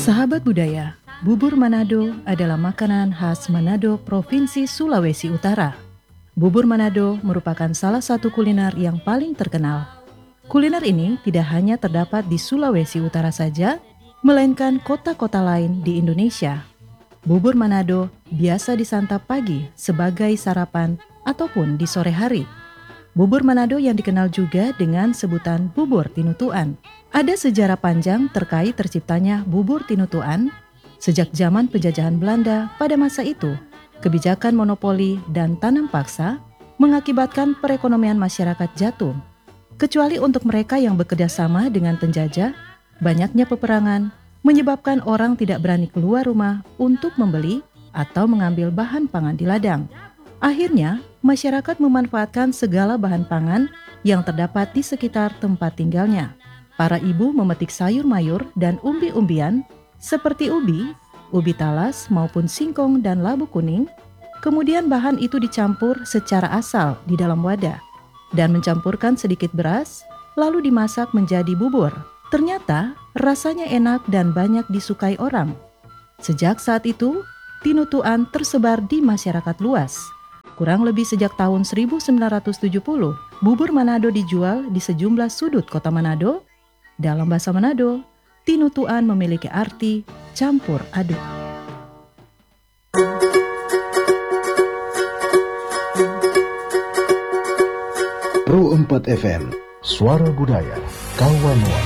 Sahabat budaya, bubur Manado adalah makanan khas Manado, Provinsi Sulawesi Utara. Bubur Manado merupakan salah satu kuliner yang paling terkenal. Kuliner ini tidak hanya terdapat di Sulawesi Utara saja, melainkan kota-kota lain di Indonesia. Bubur Manado biasa disantap pagi sebagai sarapan ataupun di sore hari. Bubur Manado yang dikenal juga dengan sebutan bubur tinutuan. Ada sejarah panjang terkait terciptanya bubur tinutuan. Sejak zaman penjajahan Belanda pada masa itu, kebijakan monopoli dan tanam paksa mengakibatkan perekonomian masyarakat jatuh. Kecuali untuk mereka yang bekerja sama dengan penjajah, banyaknya peperangan menyebabkan orang tidak berani keluar rumah untuk membeli atau mengambil bahan pangan di ladang. Akhirnya, masyarakat memanfaatkan segala bahan pangan yang terdapat di sekitar tempat tinggalnya. Para ibu memetik sayur mayur dan umbi-umbian seperti ubi talas maupun singkong dan labu kuning. Kemudian bahan itu dicampur secara asal di dalam wadah dan mencampurkan sedikit beras, lalu dimasak menjadi bubur. Ternyata rasanya enak dan banyak disukai orang. Sejak saat itu, tinutuan tersebar di masyarakat luas. Kurang lebih sejak tahun 1970, bubur Manado dijual di sejumlah sudut kota Manado. Dalam bahasa Manado, tinutuan memiliki arti campur aduk. Pro 4 FM, Suara Budaya, Kawanua.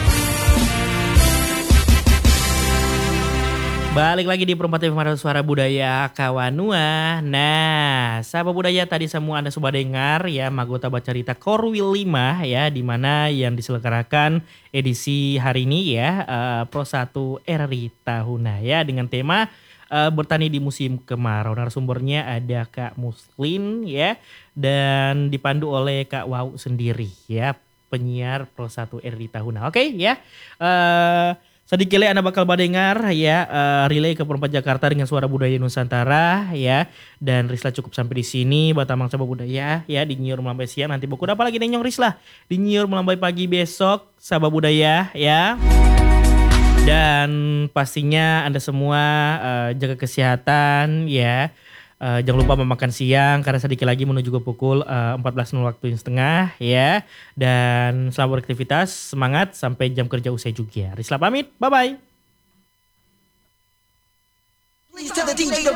Balik lagi di Perempat FM Suara Budaya Kawanua. Nah, sahabat budaya, tadi semua Anda sudah dengar ya Magota Bacarita Korwil 5 ya, di mana yang diselenggarakan edisi hari ini ya Pro 1 RRI Tahuna ya, dengan tema bertani di musim kemarau. Narasumbernya ada Kak Muslin ya, dan dipandu oleh Kak Wau sendiri ya, penyiar Pro 1 RRI Tahuna. Oke ya. Sedikit Anda bakal mendengar ya relay ke Perempat Jakarta dengan Suara Budaya Nusantara ya. Dan Risla cukup sampai di sini. Batamang sahabat budaya ya, di nyiur melambai siang. Nanti buku apa lagi Nyong Risla? Di nyiur melambai pagi besok sahabat budaya ya. Dan pastinya Anda semua jaga kesehatan ya. Jangan lupa memakan siang karena sedikit lagi menuju ke pukul 14.00 waktu setengah ya. Dan selamat beraktivitas, semangat sampai jam kerja usai juga. Risla pamit, bye-bye.